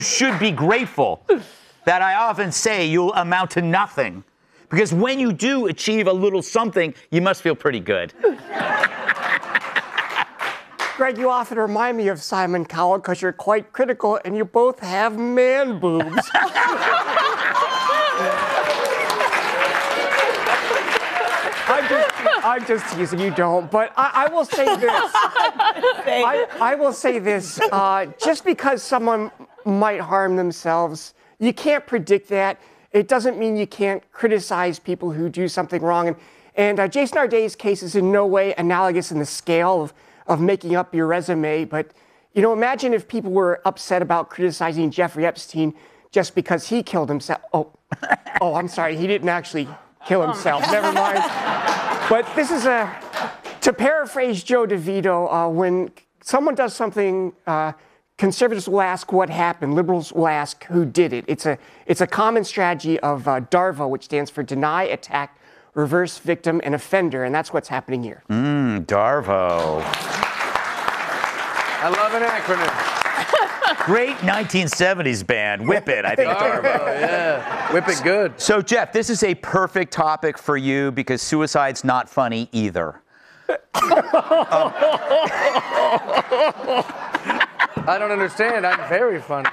should be grateful that I often say you'll amount to nothing. Because when you do achieve a little something, you must feel pretty good. Greg, you often remind me of Simon Cowell because you're quite critical and you both have man boobs. I'm just teasing, you don't. But I will say this. I will say this. Just because someone might harm themselves, you can't predict that. It doesn't mean you can't criticize people who do something wrong. And Jason Arday's case is in no way analogous in the scale of making up your resume. But, you know, imagine if people were upset about criticizing Jeffrey Epstein just because he killed himself. Oh, I'm sorry. He didn't actually kill himself. Never mind. But this is to paraphrase Joe DeVito, when someone does something, conservatives will ask what happened. Liberals will ask who did it. It's a common strategy of DARVO, which stands for deny, attack, reverse, victim, and offender. And that's what's happening here. DARVO. I love an acronym. Great 1970s band. Whip It, I think. DARVO, yeah. Whip It good. So, Jeff, this is a perfect topic for you because suicide's not funny either. I don't understand. I'm very funny.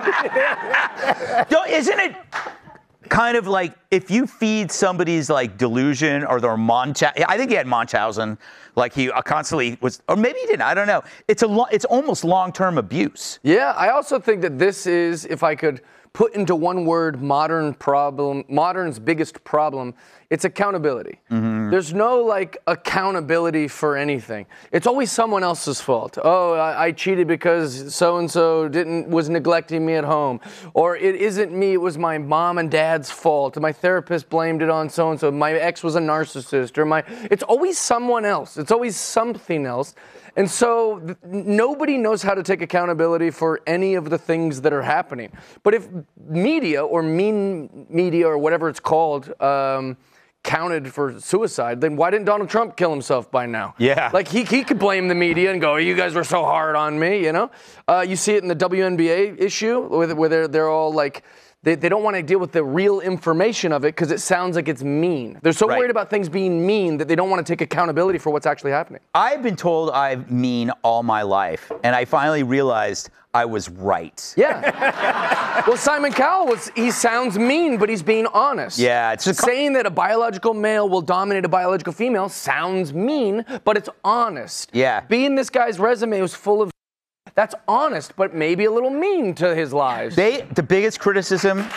Isn't it kind of like if you feed somebody's like delusion or their Munchausen? I think he had Munchausen. Like he constantly was, or maybe he didn't. I don't know. It's almost long-term abuse. Yeah, I also think that this is, if I could put into one word, modern's biggest problem, it's accountability. There's no like accountability for anything. It's always someone else's fault. Oh, I cheated because so-and-so was neglecting me at home. Or it isn't me, it was my mom and dad's fault. My therapist blamed it on so-and-so. My ex was a narcissist. It's always someone else. It's always something else. And so nobody knows how to take accountability for any of the things that are happening. But if media or mean media or whatever it's called counted for suicide, then why didn't Donald Trump kill himself by now? Yeah. Like he could blame the media and go, you guys were so hard on me, you know? You see it in the WNBA issue where they're all like, they don't want to deal with the real information of it because it sounds like it's mean. They're so worried about things being mean that they don't want to take accountability for what's actually happening. I've been told I'm mean all my life, and I finally realized I was right. Yeah. Well, Simon Cowell he sounds mean, but he's being honest. Yeah. It's saying that a biological male will dominate a biological female sounds mean, but it's honest. Yeah. Being this guy's resume was full of that's honest, but maybe a little mean to his lies. The biggest criticism. He's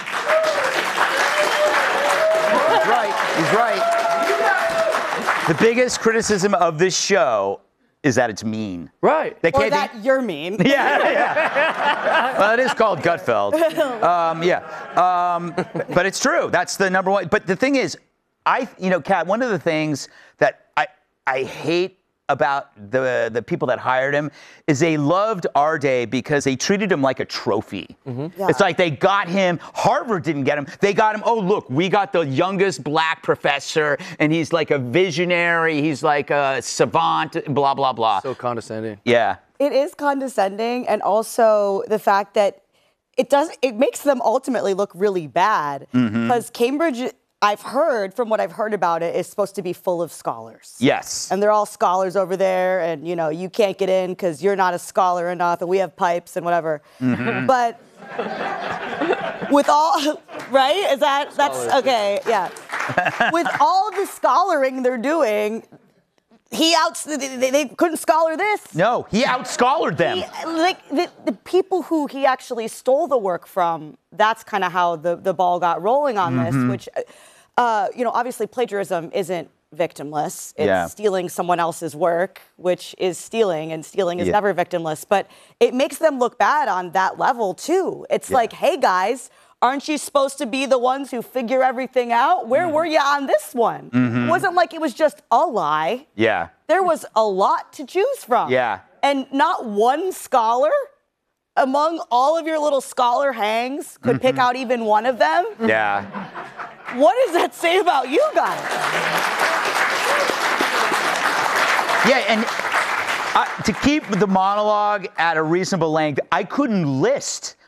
right. The biggest criticism of this show is that it's mean. Right. Or that you're mean. Yeah. Well, it is called Gutfeld. But it's true. That's the number one. But the thing is, Kat, one of the things that I hate about the people that hired him is they loved Arday because they treated him like a trophy. Yeah. It's like they got him. Harvard didn't get him. They got him. Oh, look, we got the youngest black professor, and he's like a visionary. He's like a savant, blah, blah, blah. So condescending. Yeah. It is condescending, and also the fact that it makes them ultimately look really bad because Cambridge, I've heard, from what I've heard about it, is supposed to be full of scholars. Yes. And they're all scholars over there, and, you can't get in because you're not a scholar enough, and we have pipes and whatever. But with all, right? That's, okay, yeah. With all the scholaring they're doing, they couldn't scholar this. No, he out-scholared them. The people who he actually stole the work from, that's kind of how the ball got rolling on this, which, obviously plagiarism isn't victimless. It's stealing someone else's work, which is stealing, and stealing is never victimless. But it makes them look bad on that level, too. It's like, hey, guys, aren't you supposed to be the ones who figure everything out? Where were you on this one? It wasn't like it was just a lie. Yeah. There was a lot to choose from. Yeah. And not one scholar among all of your little scholar hangs could pick out even one of them. Yeah. What does that say about you guys? Yeah, and to keep the monologue at a reasonable length, I couldn't list